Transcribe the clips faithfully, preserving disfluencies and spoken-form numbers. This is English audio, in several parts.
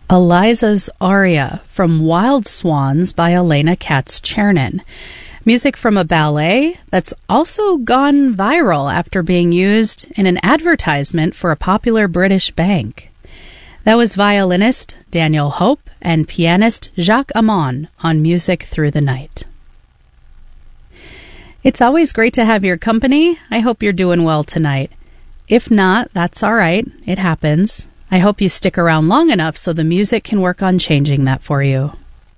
Eliza's aria from Wild Swans by Elena Katz-Chernin. Music from a ballet that's also gone viral after being used in an advertisement for a popular British bank. That was violinist Daniel Hope and pianist Jacques Amon on Music Through the Night. It's always great to have your company. I hope you're doing well tonight. If not, that's all right. It happens. I hope you stick around long enough so the music can work on changing that for you.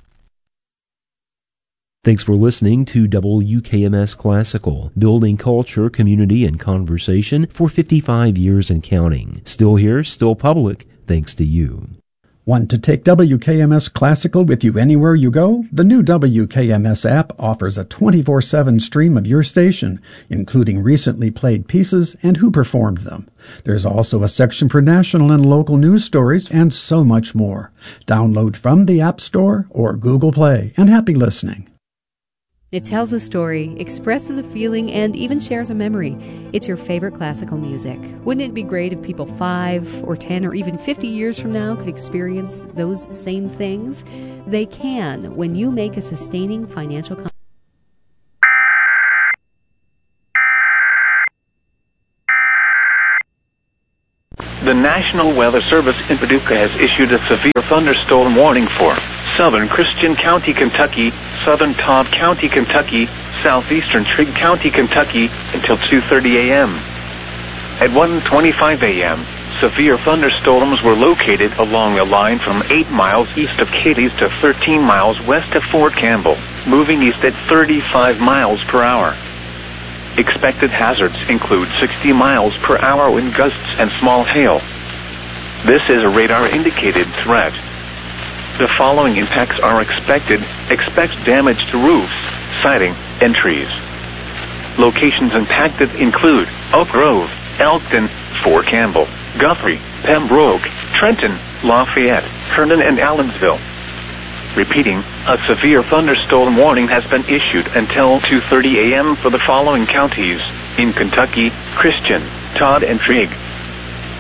Thanks for listening to W K M S Classical, building culture, community, and conversation for fifty-five years and counting. Still here, still public, thanks to you. Want to take W K M S Classical with you anywhere you go? The new W K M S app offers a twenty-four seven stream of your station, including recently played pieces and who performed them. There's also a section for national and local news stories and so much more. Download from the App Store or Google Play, and happy listening. It tells a story, expresses a feeling, and even shares a memory. It's your favorite classical music. Wouldn't it be great if people five or ten or even fifty years from now could experience those same things? They can when you make a sustaining financial contribution. The National Weather Service in Paducah has issued a severe thunderstorm warning for southern Christian County, Kentucky, southern Todd County, Kentucky, southeastern Trigg County, Kentucky, until two thirty a.m. At one twenty-five a.m., severe thunderstorms were located along the line from eight miles east of Cadiz to thirteen miles west of Fort Campbell, moving east at thirty-five miles per hour. Expected hazards include sixty miles per hour wind gusts and small hail. This is a radar-indicated threat. The following impacts are expected. Expect damage to roofs, siding, and trees. Locations impacted include Oak Grove, Elkton, Fort Campbell, Guthrie, Pembroke, Trenton, Lafayette, Herndon, and Allensville. Repeating, a severe thunderstorm warning has been issued until two thirty a.m. for the following counties: in Kentucky, Christian, Todd, and Trigg.